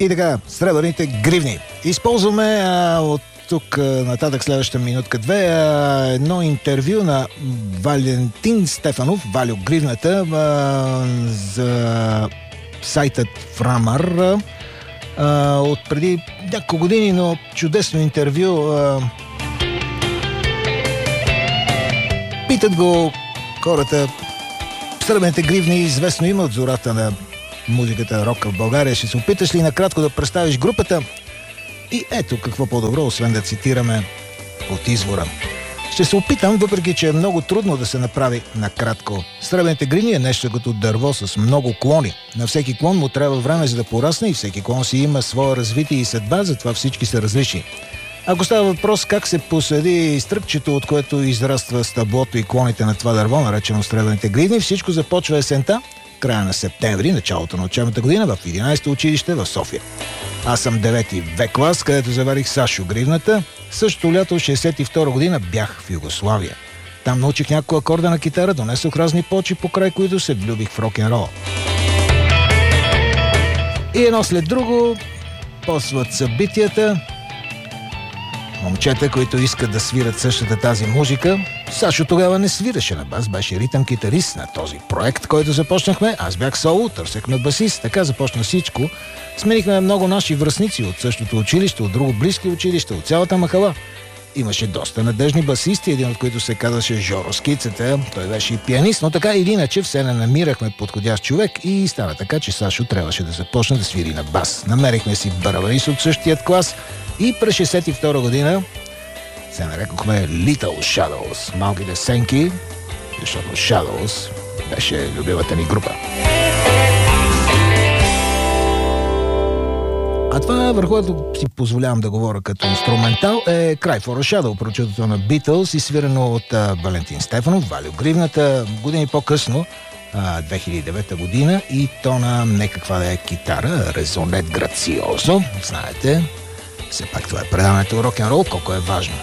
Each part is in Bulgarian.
И така, сребърните гривни. Използваме от тук нататък следващата минутка-две едно интервю на Валентин Стефанов, Валю Гривната, за сайтът Фрамър от преди няколко години, но чудесно интервю. Питат го хората, сребърните гривни известно има от зората на музиката рока в България. Ще се опиташ ли накратко да представиш групата? И ето какво по-добро, освен да цитираме от извора. Ще се опитам, въпреки че е много трудно да се направи накратко. Сребърните гривни е нещо като дърво с много клони. На всеки клон му трябва време за да порасне и всеки клон си има своя развитие и съдба, затова всички са различни. Ако става въпрос как се посади стръкчето, от което израства стъблото и клоните на това дърво, наречено сребърните гривни, всичко започва есента, края на септември, началото на учебната година в 11-то училище в София. Аз съм 9-ти В клас, където заварих Сашо Гривната. Същото лято, 62 година, бях в Югославия. Там научих няколко акорда на китара, донесох разни почи, покрай които се влюбих в рок-н-рол. И едно след друго посват събитията. Момчета, които искат да свират същата тази музика. Сашо тогава не свираше на бас, беше ритъм китарист на този проект, който започнахме. Аз бях соло, търсехме басист, така започна всичко. Сменихме много наши връстници от същото училище, от друго близки училища, от цялата махала. Имаше доста надежни басисти, един от които се казваше Жоро Скицата. Той беше и пианист, но така или иначе все не намирахме подходящ човек и стана така, че Сашо трябваше да започне да свири на бас. Намерихме си барабанист от същият клас и през 62 година се нарекохме Little Shadows, малките сенки, защото Shadows беше любимата ни група. А това, върху което си позволявам да говоря като инструментал, е Cry for a Shadow, прочутото на Beatles, изсвирено от Валентин Стефанов, Валю Гривната, години по-късно, 2009 година, и то на не каква да е китара, резонет грациозо, знаете, все пак това е предаването рок-н-рол, колко е важно.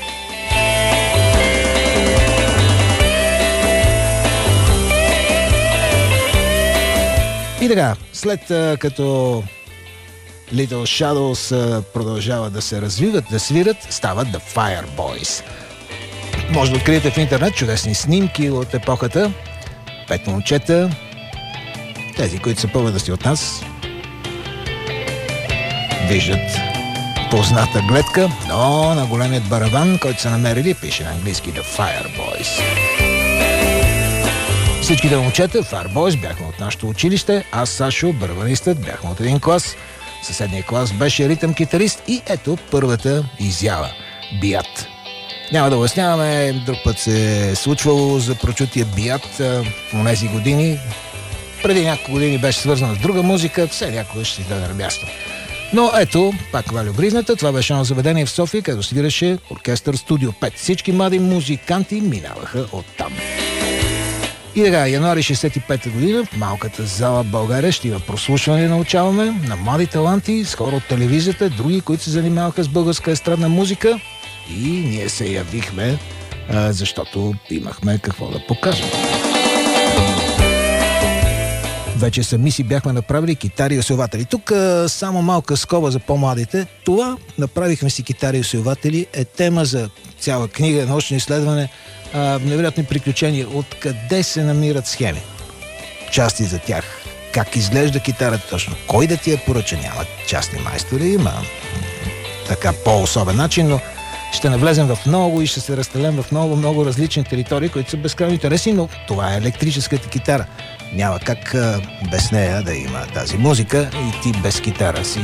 И така, след като Little Shadows продължава да се развиват, да свират, стават The Fireboys. Може да откриете в интернет чудесни снимки от епохата. 5 момчета, тези, които са по-възрастни от нас, виждат позната гледка, но на големият барабан, който са намерили, пише на английски The Fireboys. Всичките момчета, Fireboys, бяхме от нашето училище, аз, Сашо, барабанистът, бяхме от един клас. Съседния клас беше ритъм китарист и ето първата изява – Биат. Няма да обясняваме, друг път се е случвало за прочутия Биат в тези години. Преди няколко години беше свързана с друга музика, все някога ще си даде на място. Но ето, пак Валю Гривната, това беше едно заведение в София, където свираше оркестър Студио 5. Всички млади музиканти минаваха оттам. И така, януари 65-та година в малката зала в България ще има прослушване, научаваме, на млади таланти, с хора от телевизията, други, които се занимаваха с българска естрадна музика, и ние се явихме, защото имахме какво да покажем. Вече сами си бяхме направили китари и усилватели. Тук само малка скоба за по-младите. Това направихме си китари и усилватели е тема за цяла книга, научно изследване, невероятни приключения. Откъде се намират схеми? Части за тях. Как изглежда китарата точно? Кой да ти я поръча? Няма частни майстори, има така по-особен начин, но ще навлезем в много и ще се разстелем в много различни територии, които са безкрайно интересни, но това е електрическата китара. Няма как без нея да има тази музика и ти без китара си.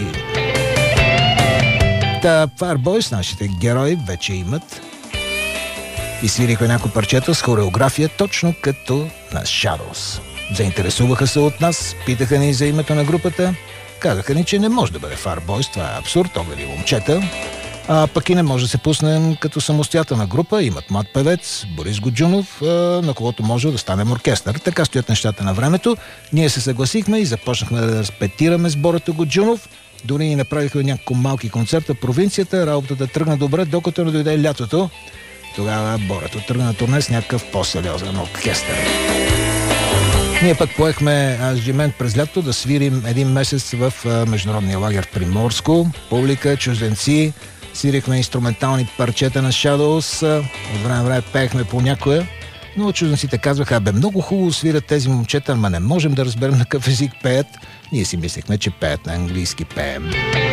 Та Fireboys, нашите герои, вече имат и свирихме някои парчета с хореография, точно като на Shadows. Заинтересуваха се от нас, питаха ни за името на групата, казаха ни, че не може да бъде Fireboys, това е абсурд, огледи момчета. Пък и не може да се пуснем като самостоятелна група. Имат млад певец Борис Годжунов, на когото може да станем оркестър. Така стоят нещата на времето. Ние се съгласихме и започнахме да репетираме с Борето Годжунов. Дори ни направихме няколко малки концерта в провинцията. Работата тръгна добре, докато не дойде лятото. Тогава Борето тръгна на турне с някакъв по-сериозен оркестър. Ние пък поехме ангажимент през лято да свирим един месец в международния лагер Приморско. Публика, чужденци, свирихме инструментални парчета на Shadows. От време на време пеехме по някоя. Но чужденците казваха: бе, много хубаво свирят тези момчета, ама не можем да разберем на какъв език пеят. Ние си мислехме, че пеят на английски пеем.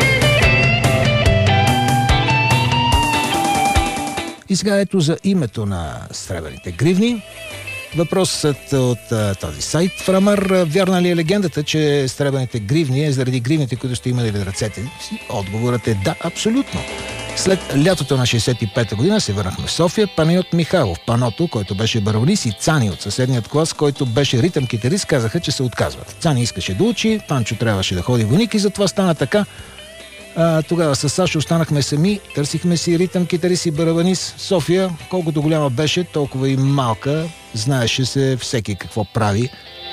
И сега ето за името на Сребърните гривни. Въпросът от този сайт Фрамър: вярна ли е легендата, че Сребърните гривни е заради гривните, които сте имали в ръцете си? Отговорът е да, абсолютно. След лятото на 65-та година се върнахме в София. Панайот Михайлов, Паното, който беше барабанист, и Цани от съседният клас, който беше ритъм-китарист, казаха, че се отказват. Цани искаше да учи, Панчо трябваше да ходи войник и затова стана така. Тогава с Сашо останахме сами, търсихме си ритъм-китарист и барабанист. София, колкото голяма беше, толкова и малка, знаеше се всеки какво прави.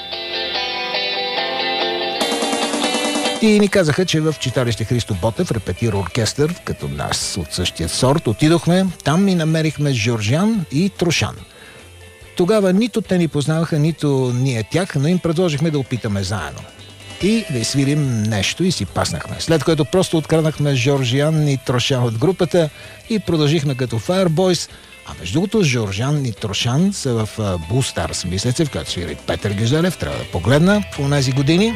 И ни казаха, че в читалище Христо Ботев репетира оркестър, като нас от същия сорт. Отидохме, там и намерихме Жоржян и Трошан. Тогава нито те ни познаваха, нито ние тях, но им предложихме да опитаме заедно и да изсвирим нещо и си паснахме. След което просто откраднахме Жоржян и Трошан от групата и продължихме като Fireboys. А между другото, Жоржян и Трошан са в Blue Stars, мисля се, в която свири Петър Гежелев. Трябва да погледна по тези години.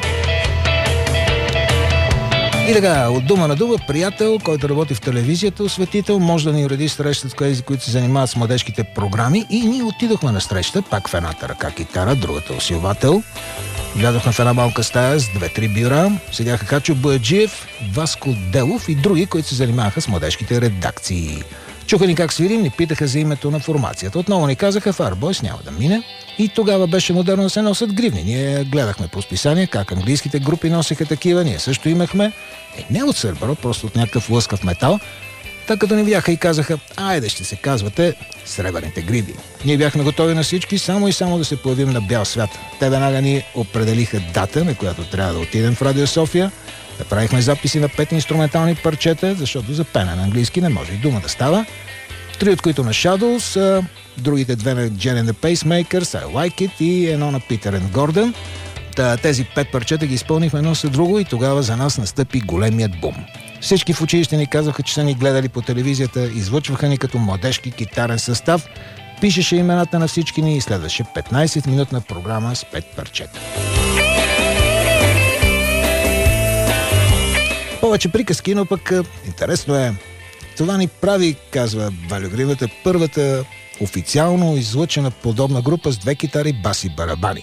И така, от дума на дума, приятел, който работи в телевизията, осветител, може да ни уреди среща с тези, които се занимават с младежките програми. И ние отидохме на среща, пак в едната ръка китара, другата усилвател. Влязохме в една малка стая с 2-3 бюра. Седяха Хачо Бояджиев, Васко Делов и други, които се занимаваха с младежките редакции. Чуха ни как свирим, ни питаха за името на формацията. Отново ни казаха: Fireboys няма да мине. И тогава беше модерно да се носят гривни. Ние гледахме по списания как английските групи носиха такива. Ние също имахме. Не от сърбър, просто от някакъв лъскав метал. Така като ни видяха и казаха: айде, ще се казвате Сребърните гривни. Ние бяхме готови на всички, само и само да се появим на бял свят. Те веднага ни определиха дата, на която трябва да отидем в Радио София. Направихме записи на 5 инструментални парчета, защото за пене на английски не може и дума да става. 3 от които на Shadows, другите 2 на Jen and the Pacemakers, I Like It и едно на Peter and Gordon. Тези 5 парчета ги изпълнихме едно след друго и тогава за нас настъпи големият бум. Всички в училище ни казваха, че са ни гледали по телевизията, излъчваха ни като младежки китарен състав, пишеше имената на всички ни и следваше 15-минутна програма с 5 парчета. Повече приказки, но пък интересно е. Това ни прави, казва Валю Гривата, първата официално излъчена подобна група с 2 китари, бас и барабани.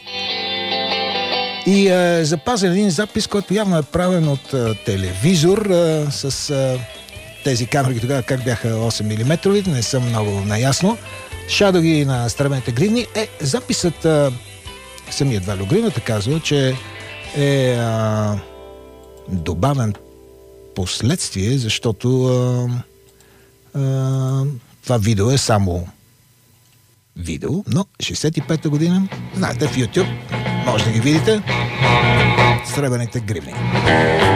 И е запазен един запис, който явно е правен от телевизор с тези камери тогава, как бяха 8 мм, не съм много наясно. Шадоги на Сребърните гривни. Записът, самият Валю Гривата казва, че е добавен последствие, защото това видео е само видео, но 65-та година, знаете, в YouTube може да ги видите. Сребърните гривни.